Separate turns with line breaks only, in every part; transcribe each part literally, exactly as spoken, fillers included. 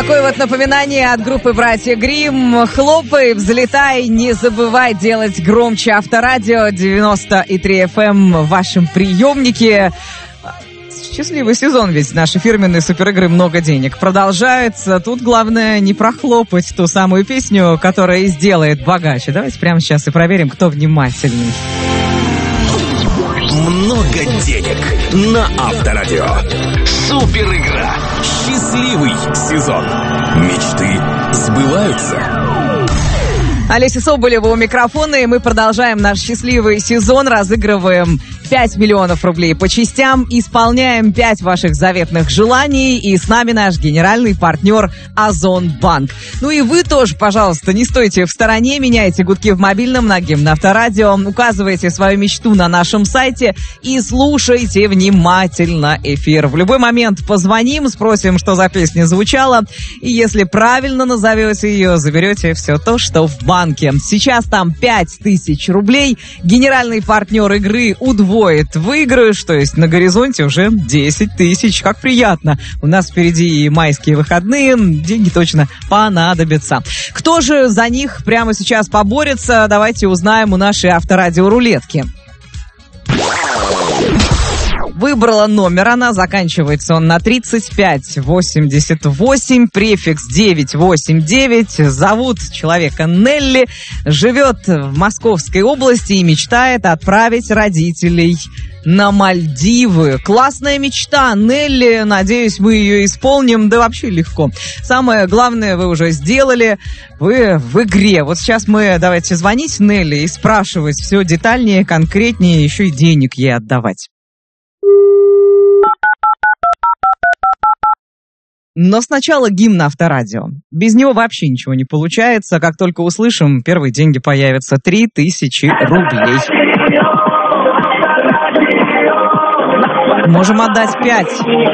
такое вот напоминание от группы «Братья Гримм». Хлопай, взлетай, не забывай делать громче. Авторадио девяносто и три эф эм в вашем приемнике. Счастливый сезон, ведь наши фирменные суперигры «Много денег» продолжаются. Тут главное не прохлопать ту самую песню, которая и сделает богаче. Давайте прямо сейчас и проверим, кто внимательный.
Много денег на Авторадио. Суперигра. Счастливый сезон. Мечты сбываются.
Олеся Соболева у микрофона, и мы продолжаем наш счастливый сезон. Разыгрываем пять миллионов рублей по частям, исполняем пять ваших заветных желаний, и с нами наш генеральный партнер Озонбанк. Ну и вы тоже, пожалуйста, не стойте в стороне, меняйте гудки в мобильном на Гимн Авторадио, указывайте свою мечту на нашем сайте и слушайте внимательно эфир. В любой момент позвоним, спросим, что за песня звучала, и если правильно назовете ее, заберете все то, что в банке. Сейчас там пять тысяч рублей. Генеральный партнер игры удвоит выигрыш, то есть на горизонте уже десять тысяч. Как приятно. У нас впереди и майские выходные, деньги точно понадобятся. Кто же за них прямо сейчас поборется? Давайте узнаем у нашей авторадиорулетки. Выбрала номер, она заканчивается он на тридцать пять восемьдесят восемь, префикс девять восемь девять. Зовут человека Нелли, живет в Московской области и мечтает отправить родителей на Мальдивы. Классная мечта, Нелли, надеюсь, мы ее исполним, да вообще легко. Самое главное вы уже сделали, вы в игре. Вот сейчас мы давайте звонить Нелли и спрашивать все детальнее, конкретнее, еще и денег ей отдавать. Но сначала гимн Авторадио. Без него вообще ничего не получается. Как только услышим, первые деньги появятся. Три тысячи рублей. Можем отдать пять,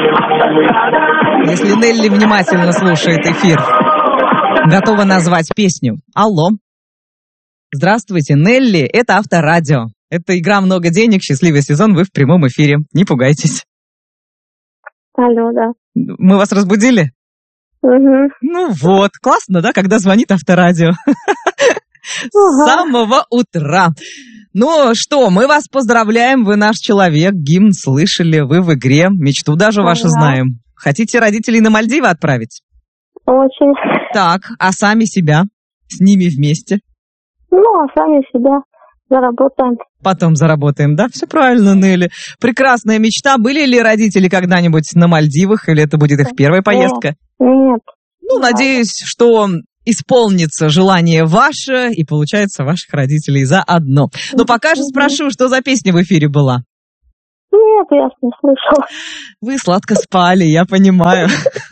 если Нелли внимательно слушает эфир. Готова назвать песню. Алло. Здравствуйте, Нелли. Это Авторадио. Это игра «Много денег», счастливый сезон, вы в прямом эфире. Не пугайтесь.
Алло, да.
Мы вас разбудили?
Угу.
Ну вот, классно, да, когда звонит Авторадио. С самого утра. Ну что, мы вас поздравляем, вы наш человек, гимн слышали, вы в игре, мечту даже вашу знаем. Хотите родителей на Мальдивы отправить?
Очень.
Так, а сами себя? С ними вместе?
Ну, а сами себя заработаем.
Потом заработаем, да? Все правильно, Нелли. Прекрасная мечта. Были ли родители когда-нибудь на Мальдивах, или это будет их первая поездка?
Нет.
Ну, надеюсь, что исполнится желание ваше, и получается ваших родителей заодно. Но пока же спрошу, что за песня в эфире была?
Нет, я не слышала.
Вы сладко спали, я понимаю.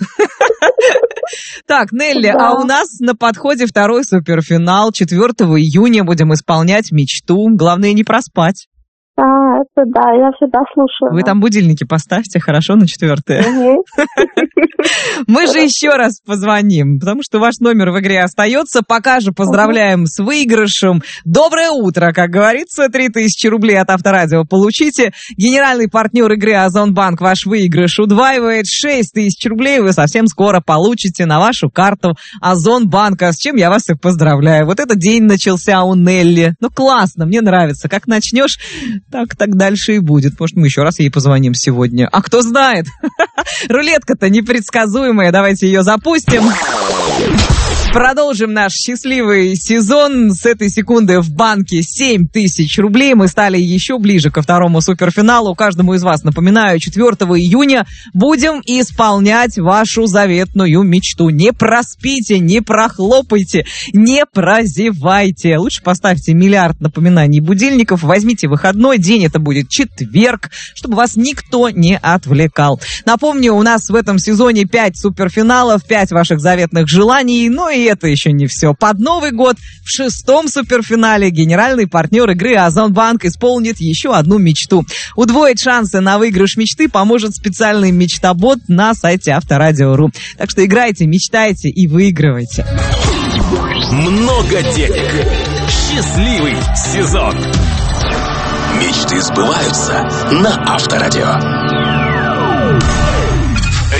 Так, Нелли, да. А у нас на подходе второй суперфинал. четвёртого июня будем исполнять мечту. Главное, не проспать.
А, это да, я всегда слушаю.
Вы там будильники поставьте, хорошо, на четвертое.
Угу.
Мы же еще раз позвоним, потому что ваш номер в игре остается. Пока же поздравляем с выигрышем. Доброе утро, как говорится, три тысячи рублей от Авторадио получите. Генеральный партнер игры Озонбанк ваш выигрыш удваивает. шесть тысяч рублей вы совсем скоро получите на вашу карту Озонбанка, с чем я вас и поздравляю. Вот этот день начался у Нелли. Ну классно, мне нравится. Как начнешь, так, так дальше и будет. Может, мы еще раз ей позвоним сегодня. А кто знает? Рулетка-то непредсказуемая. Давайте ее запустим. Продолжим наш счастливый сезон. С этой секунды в банке семь тысяч рублей. Мы стали еще ближе ко второму суперфиналу. Каждому из вас, напоминаю, четвёртого июня будем исполнять вашу заветную мечту. Не проспите, не прохлопайте, не прозевайте. Лучше поставьте миллиард напоминаний будильников. Возьмите выходной день, это будет четверг, чтобы вас никто не отвлекал. Напомню, у нас в этом сезоне пять суперфиналов, пять ваших заветных желаний. Ну и И это еще не все. Под Новый год в шестом суперфинале генеральный партнер игры Озонбанк исполнит еще одну мечту. Удвоить шансы на выигрыш мечты поможет специальный мечтобот на сайте Авторадио точка ру. Так что играйте, мечтайте и выигрывайте.
Много денег. Счастливый сезон. Мечты сбываются на Авторадио. Реклама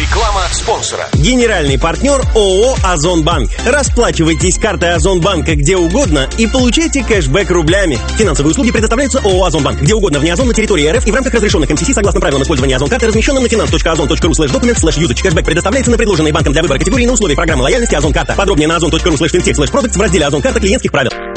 спонсора.
Генеральный партнер ООО «Озонбанк». Расплачивайтесь картой Озонбанка где угодно и получайте кэшбэк рублями. Финансовые услуги предоставляются ООО «Озонбанк». Где угодно вне Озон на территории РФ и в рамках разрешенных эм си си согласно правилам использования Озон-карты, размещенным на finance точка озон точка ру слэш документ слэш юзач. Кэшбэк предоставляется на предложенные банком для выбора категории на условиях программы лояльности Озон-карта. Подробнее на озон точка ру слэш финтех слэш продуктс в разделе Озон-карта клиентских правил.